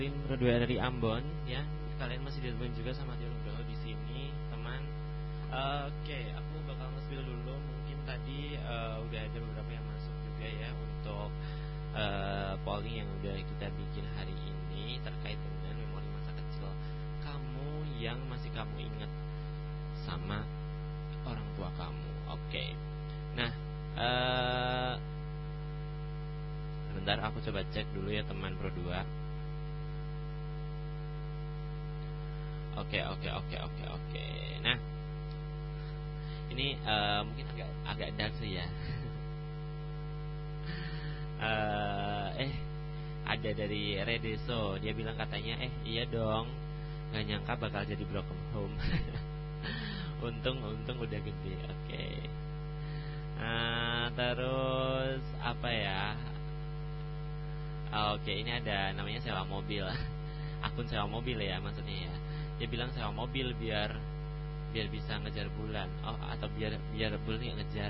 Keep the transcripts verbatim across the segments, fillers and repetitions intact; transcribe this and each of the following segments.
Berdua dari Ambon, ya. Kalian masih ditemuin juga sama Tio Nugroho di sini, teman. Uh, Oke, okay, aku bakal nge-spill dulu. Mungkin tadi uh, udah ada beberapa yang masuk juga ya untuk uh, polling yang udah kita bikin hari ini terkait dengan memori masa kecil kamu yang masih kamu ingat sama orang tua kamu. Oke. Okay. Nah, uh, sebentar aku coba cek dulu ya teman Pro dua. Oke oke oke oke oke. Nah, ini uh, mungkin agak agak dark sih ya. uh, eh ada dari Redeso, dia bilang katanya eh iya dong, nggak nyangka bakal jadi broken home. untung untung udah gede. Oke. Okay. Uh, terus apa ya? Uh, Oke okay, ini ada namanya sewa mobil. Akun sewa mobil ya maksudnya ya. Dia bilang sewa mobil biar biar bisa ngejar bulan. Oh, atau biar biar bulan ngejar.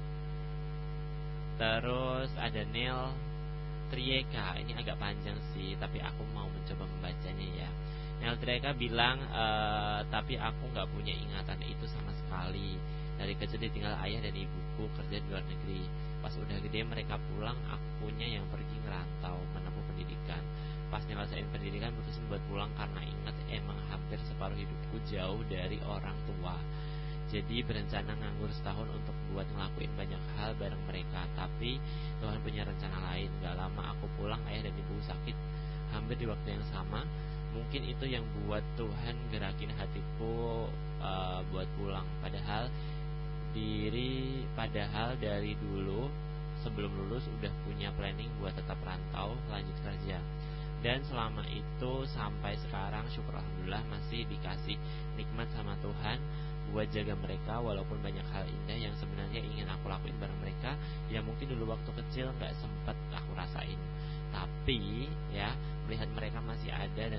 Terus ada Neil Trieka. Ini agak panjang sih, tapi aku mau mencoba membacanya ya. Neil Trieka bilang e, tapi aku nggak punya ingatan itu sama sekali. Dari kecil ditinggal ayah dan ibuku kerja di luar negeri. Pas udah gede mereka pulang, akunya yang pergi ngerantau menempuh pendidikan. Pas nyelesain pendidikan putusin buat pulang karena ingat emang hampir separuh hidupku jauh dari orang tua. Jadi berencana nganggur setahun untuk buat ngelakuin banyak hal bareng mereka. Tapi Tuhan punya rencana lain. Gak lama aku pulang, ayah dan ibu sakit hampir di waktu yang sama. Mungkin itu yang buat Tuhan gerakin hatiku uh, buat pulang. Padahal diri padahal dari dulu sebelum lulus udah punya planning buat tetap rantau lanjut kerja. Dan selama itu sampai sekarang syukur alhamdulillah masih dikasih nikmat sama Tuhan buat jaga mereka, walaupun banyak hal indah yang sebenarnya ingin aku lakuin bareng mereka yang mungkin dulu waktu kecil gak sempet aku rasain. Tapi